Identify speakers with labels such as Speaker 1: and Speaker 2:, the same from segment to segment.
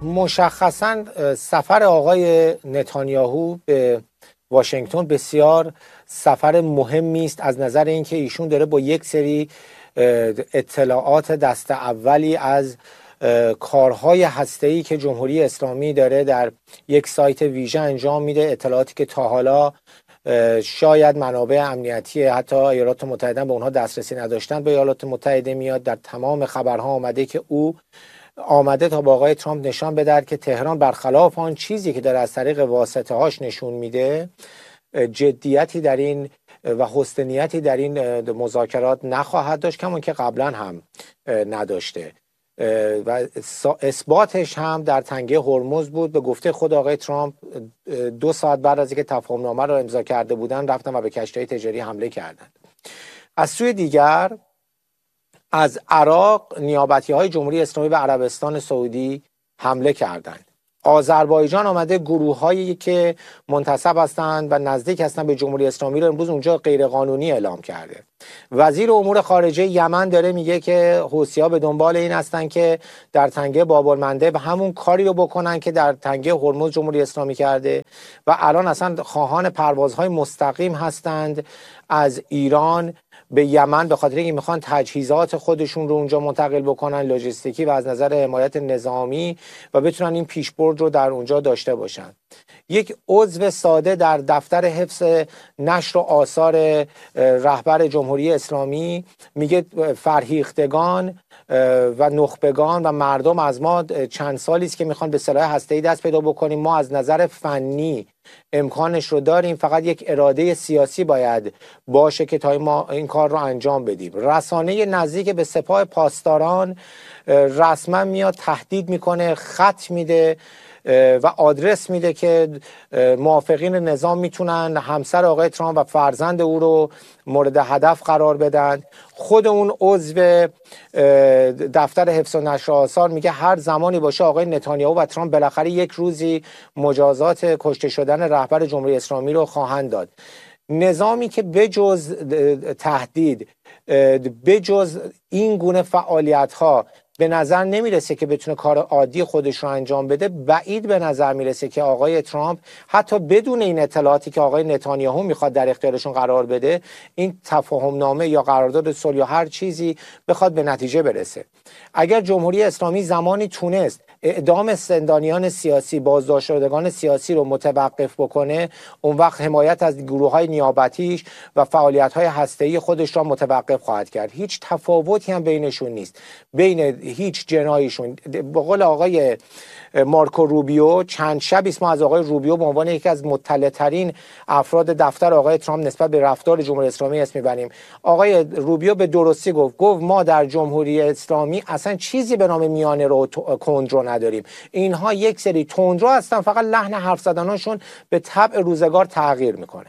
Speaker 1: مشخصاً سفر آقای نتانیاهو به واشنگتن بسیار سفر مهمی است از نظر اینکه ایشون داره با یک سری اطلاعات دست اولی از کارهای هسته‌ای که جمهوری اسلامی داره در یک سایت ویژه انجام میده، اطلاعاتی که تا حالا شاید منابع امنیتی حتی ایالات متحده به اونها دسترسی نداشتن به ایالات متحده میاد. در تمام خبرها آمده که او آمده تا با آقای ترامپ نشان بده که تهران برخلاف آن چیزی که داره از طریق واسطه هاش نشون میده جدیتی در این و حسن نیتی در این مذاکرات نخواهد داشت، کمون که قبلا هم نداشته و اثباتش هم در تنگه هرمز بود. به گفته خود آقای ترامپ 2 ساعت بعد از اینکه تفاهمنامه رو امضا کرده بودن رفتن و به کشتی‌های تجاری حمله کردند. از سوی دیگر از عراق نیابتی‌های جمهوری اسلامی به عربستان سعودی حمله کردند. آذربایجان آمده گروه‌هایی که منتسب هستند و نزدیک هستند به جمهوری اسلامی رو امروز اونجا غیرقانونی اعلام کرده. وزیر امور خارجه یمن داره میگه که حوثی‌ها به دنبال این هستن که در تنگه باب‌المندب همون کاری رو بکنن که در تنگه هرمز جمهوری اسلامی کرده و الان اصلا خواهان پروازهای مستقیم هستند از ایران به یمن به خاطر اینکه میخوان تجهیزات خودشون رو اونجا منتقل بکنن، لوجستیکی و از نظر حمایت نظامی، و بتونن این پیشبرد رو در اونجا داشته باشن. یک عضو ساده در دفتر حفظ نشر و آثار رهبر جمهوری اسلامی میگه فرهیختگان و نخبگان و مردم از ما چند سالی است که میخوان به سلاح هسته‌ای دست پیدا بکنیم. ما از نظر فنی امکانش رو داریم، فقط یک اراده سیاسی باید باشه که تا ما این کار رو انجام بدیم. رسانه نزدیک به سپاه پاسداران رسما میاد تهدید میکنه، خط میده و آدرس میده که موافقین نظام میتونن همسر آقای ترامپ و فرزند او رو مورد هدف قرار بدن. خود اون عضو دفتر حفظ و نشر آثار میگه هر زمانی باشه آقای نتانیاهو و ترامپ بالاخره یک روزی مجازات کشته شدن رهبر جمهوری اسلامی رو خواهند داد. نظامی که بجز تهدید، بجز این گونه فعالیت ها به نظر نمیرسه که بتونه کار عادی خودش رو انجام بده، بعید به نظر میرسه که آقای ترامپ حتی بدون این اطلاعاتی که آقای نتانیاهو میخواد در اختیارشون قرار بده این تفاهم نامه یا قرارداد صلح یا هر چیزی بخواد به نتیجه برسه. اگر جمهوری اسلامی زمانی تونست اعدام زندانیان سیاسی، بازداشت شدگان سیاسی رو متوقف بکنه، اون وقت حمایت از گروه‌های نیابتیش و فعالیت‌های هسته‌ای خودش را متوقف خواهد کرد. هیچ تفاوتی هم بینشون نیست، بین هیچ جناحیشون. به قول آقای مارکو روبیو، چند شبی است ما از آقای روبیو به عنوان یکی از مطلع‌ترین افراد دفتر آقای ترامپ نسبت به رفتار جمهوری اسلامی اسم می‌بریم. آقای روبیو به درستی گفت ما در جمهوری اسلامی اصلا چیزی به نام میانه رو کندرو نداریم. اینها یک سری تندرو هستن، فقط لحن حرف زدنشون به طبع روزگار تغییر میکنه.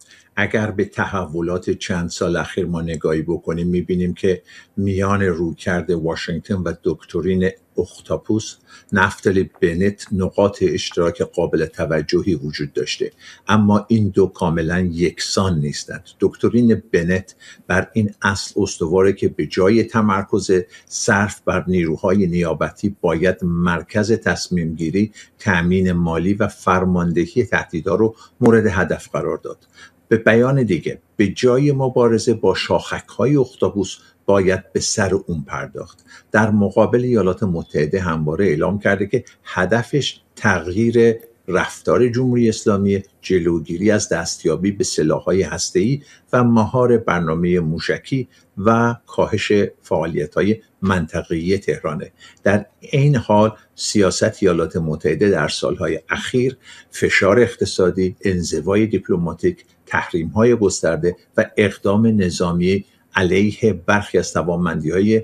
Speaker 2: اگر به تحولات چند سال اخیر ما نگاهی بکنیم میبینیم که میان رویکرد واشنگتن و دکترین اختاپوس نفتالی بنت نقاط اشتراک قابل توجهی وجود داشته، اما این دو کاملا یکسان نیستند. دکترین بنت بر این اصل استواره که به جای تمرکز صرف بر نیروهای نیابتی باید مرکز تصمیم گیری، تأمین مالی و فرماندهی تهدیدها رو مورد هدف قرار داد. به بیان دیگه، به جای مبارزه با شاخک‌های اختاپوس باید به سر اون پرداخت. در مقابل ایالات متحده همواره اعلام کرده که هدفش تغییر رفتار جمهوری اسلامی، جلوگیری از دستیابی به سلاح‌های هسته‌ای و مهار برنامه موشکی و کاهش فعالیت‌های منطقه‌ای تهرانه. در این حال سیاست ایالات متحده در سالهای اخیر فشار اقتصادی، انزوای دیپلماتیک، تحریم‌های گسترده و اقدام نظامی علیه برخی از توانمندی‌های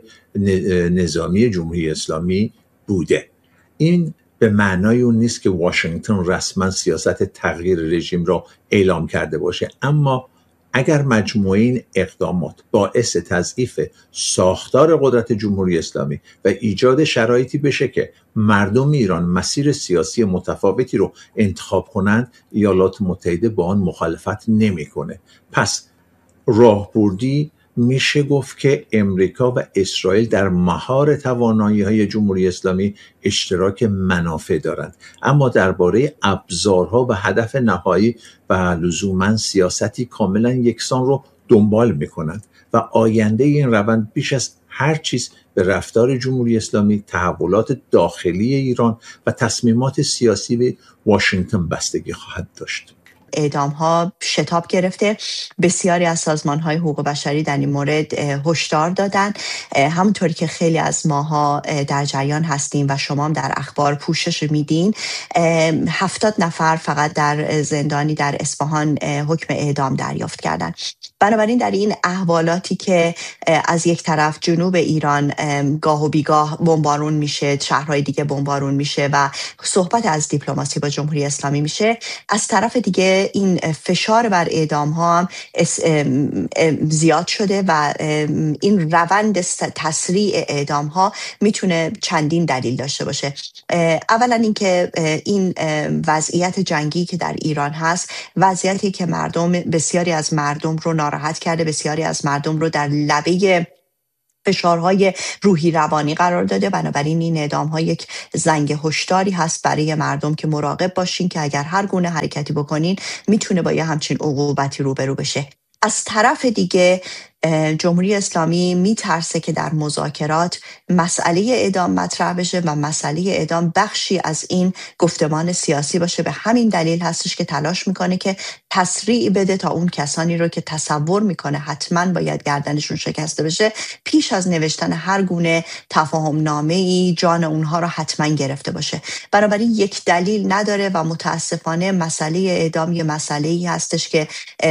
Speaker 2: نظامی جمهوری اسلامی بوده. این به معنای اون نیست که واشنگتن رسما سیاست تغییر رژیم را اعلام کرده باشه، اما اگر مجموعه این اقدامات باعث تضعیف ساختار قدرت جمهوری اسلامی و ایجاد شرایطی بشه که مردم ایران مسیر سیاسی متفاوتی رو انتخاب کنند، ایالات متحده با آن مخالفت نمیکنه. پس راهبردی میشه گفت که امریکا و اسرائیل در مهار توانایی‌های جمهوری اسلامی اشتراک منافع دارند، اما درباره ابزارها و هدف نهایی و لزوماً سیاستی کاملا یکسان رو دنبال میکنند و آینده این روند بیش از هر چیز به رفتار جمهوری اسلامی، تحولات داخلی ایران و تصمیمات سیاسی واشنگتن بستگی خواهد داشت.
Speaker 3: اعدام ها شتاب گرفته. بسیاری از سازمان های حقوق بشری در این مورد هشدار دادن. همونطوری که خیلی از ماها در جریان هستیم و شما هم در اخبار پوشش میدین، 70 نفر فقط در زندانی در اصفهان حکم اعدام دریافت کردن. بنابراین در این احوالاتی که از یک طرف جنوب ایران گاه و بیگاه بمبارون میشه، شهرهای دیگه بمبارون میشه و صحبت از دیپلماسی با جمهوری اسلامی میشه، از طرف دیگه این فشار بر اعدام ها هم زیاد شده و این روند تسریع اعدام ها میتونه چندین دلیل داشته باشه. اولا اینکه این وضعیت جنگی که در ایران هست، وضعیتی که بسیاری از مردم رو ناراحت کرده، بسیاری از مردم رو در لبه فشارهای روحی روانی قرار داده. بنابراین این اعدام‌ها یک زنگ هشداری هست برای مردم که مراقب باشین که اگر هر گونه حرکتی بکنین میتونه با یه همچین عقوبتی روبرو بشه. از طرف دیگه جمهوری اسلامی میترسه که در مذاکرات مسئله اعدام مطرح بشه و مسئله اعدام بخشی از این گفتمان سیاسی باشه. به همین دلیل هستش که تلاش میکنه که تسریع بده تا اون کسانی رو که تصور میکنه حتما باید گردنشون شکسته بشه، پیش از نوشتن هر گونه تفاهم نامه‌ای جان اونها رو حتما گرفته باشه. بنابراین یک دلیل نداره و متاسفانه مسئله اعدام یه مسئله‌ای هستش که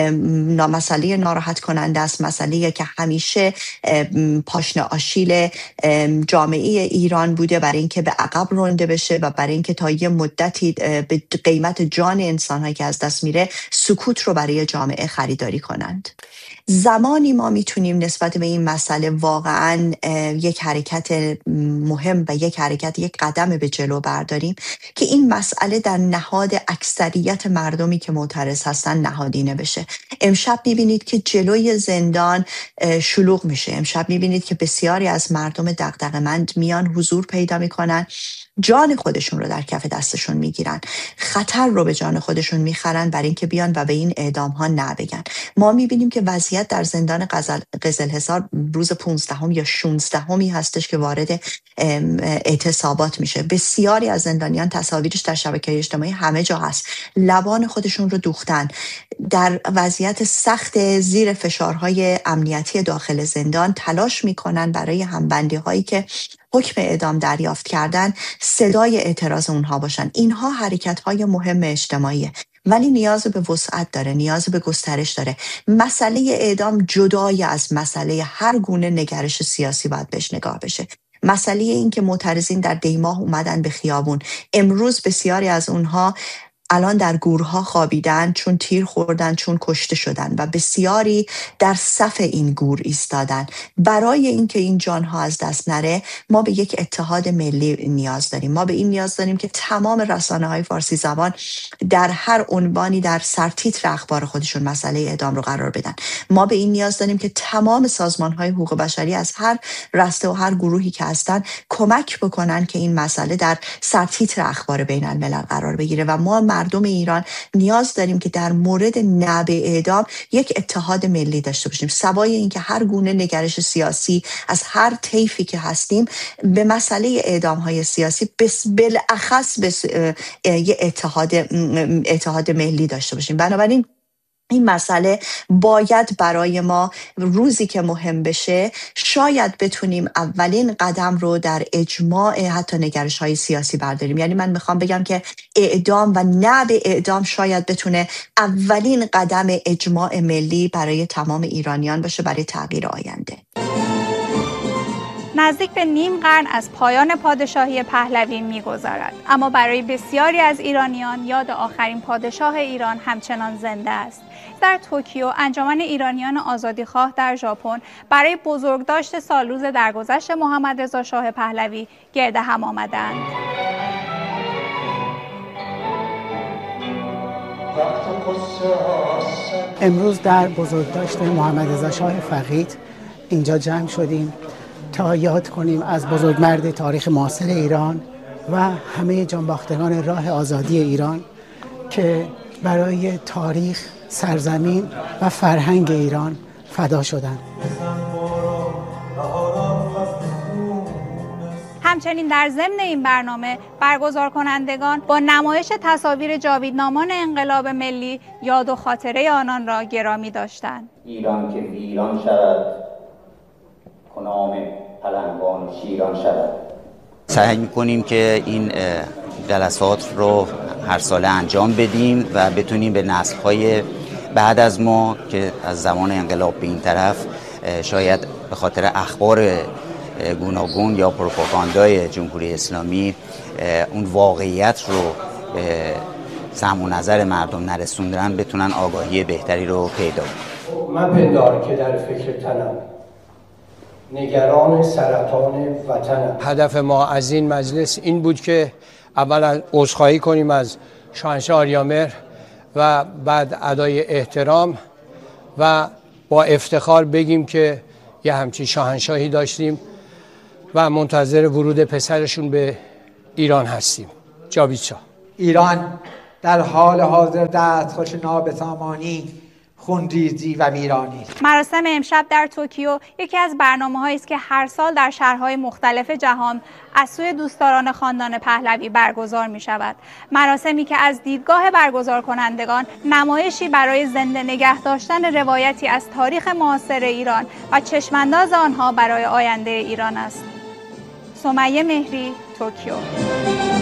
Speaker 3: مسئله ناراحت کننده است، مسئله که همیشه پاشنه آشیل جامعه ایران بوده برای اینکه به عقب رانده بشه و برای اینکه تا یه مدتی به قیمت جان انسان‌هایی که از دست میره سکوت رو برای جامعه خریداری کنند. زمانی ما میتونیم نسبت به این مسئله واقعاً یک حرکت مهم و یک قدم به جلو برداریم که این مسئله در نهاد اکثریت مردمی که معترض هستن نهادینه بشه. امشب میبینید که جلوی زندان شلوغ میشه. امشب میبینید که بسیاری از مردم دغدغه‌مند میان حضور پیدا میکنن، جان خودشون رو در کف دستشون میگیرن، خطر رو به جان خودشون میخرن برای اینکه بیان و به این اعدام ها نبگن. ما میبینیم که وضعیت در زندان قزلحصار روز 15 یا 16 هستش که وارد اعتصابات میشه. بسیاری از زندانیان تصاویرش در شبکه‌های اجتماعی همه جا هست، لبان خودشون رو دوختن، در وضعیت سخت زیر فشارهای امنیتی داخل زندان تلاش میکنن برای همبندی هایی که حکم اعدام دریافت کردن صدای اعتراض اونها باشن. اینها حرکت های مهم اجتماعیه، ولی نیاز به وسعت داره، نیاز به گسترش داره. مسئله اعدام جدای از مسئله هر گونه نگرش سیاسی باید بهش نگاه بشه. مسئله این که معترضین در دیماه اومدن به خیابون، امروز بسیاری از اونها الان در گورها خوابیدن، چون تیر خوردن، چون کشته شدن و بسیاری در صف این گور ایستادن. برای اینکه این جانها از دست نره ما به یک اتحاد ملی نیاز داریم. ما به این نیاز داریم که تمام رسانه‌های فارسی زبان در هر عنوانی در سرتیتر اخبار خودشون مسئله اعدام رو قرار بدن. ما به این نیاز داریم که تمام سازمان‌های حقوق بشری از هر رسته و هر گروهی که هستن کمک بکنن که این مسئله در سرتیتر اخبار بین الملل قرار بگیره و ما مردم ایران نیاز داریم که در مورد نبع اعدام یک اتحاد ملی داشته باشیم. سوای اینکه هر گونه نگرش سیاسی از هر طیفی که هستیم به مسئله اعدام های سیاسی بالاخص یک اتحاد ملی داشته باشیم. بنابراین این مسئله باید برای ما روزی که مهم بشه شاید بتونیم اولین قدم رو در اجماع حتی نگرش‌های سیاسی برداریم. یعنی من میخوام بگم که اعدام و نبع اعدام شاید بتونه اولین قدم اجماع ملی برای تمام ایرانیان باشه برای تغییر آینده.
Speaker 4: نزدیک به نیم قرن از پایان پادشاهی پهلوی می‌گذرد، اما برای بسیاری از ایرانیان یاد آخرین پادشاه ایران همچنان زنده است. در توکیو انجمن ایرانیان آزادیخواه در ژاپن برای بزرگداشت سالروز درگذشت محمد رضا شاه پهلوی گرد هم آمدند.
Speaker 5: امروز در بزرگداشت محمد رضا شاه فقید اینجا جمع شدیم تا یاد کنیم از بزرگمرد تاریخ معاصر ایران و همه جانباختگان راه آزادی ایران که برای تاریخ، سرزمین و فرهنگ ایران فدا شدند.
Speaker 4: همچنین در ضمن این برنامه برگزار کنندگان با نمایش تصاویر جاویدنامان انقلاب ملی یاد و خاطره آنان را گرامی داشتند.
Speaker 6: ایران که ویران شود، کنام پلنگان شیران شود.
Speaker 7: سعی می‌کنیم که این جلسات رو هر ساله انجام بدیم و بتونیم به نسل‌های بعد از ما که از زمان انقلاب به این طرف شاید به خاطر اخبار گوناگون یا پروپاگاندای جمهوری اسلامی اون واقعیت رو به سمع و نظر مردم نرسوندن بتونن آگاهی بهتری رو پیدا کنن.
Speaker 8: مپندار که در فکر تنم، نگران سرطان وطنم.
Speaker 9: هدف ما از این مجلس این بود که اولا عذرخواهی کنیم از شاهنشاه آریامهر و بعد ادای احترام و با افتخار بگیم که یه همچین شاهنشاهی داشتیم و منتظر ورود پسرشون به ایران هستیم. جاوید شاه.
Speaker 10: ایران در حال حاضر دستخوش نابسامانی، خونریزی و ویرانی.
Speaker 4: مراسم امشب در توکیو یکی از برنامه‌هایی است که هر سال در شهرهای مختلف جهان از سوی دوستداران خاندان پهلوی برگزار می‌شود. مراسمی که از دیدگاه برگزار کنندگان نمایشی برای زنده نگه داشتن روایتی از تاریخ معاصر ایران و چشمانداز آنها برای آینده ایران است. سمیه مهری، توکیو.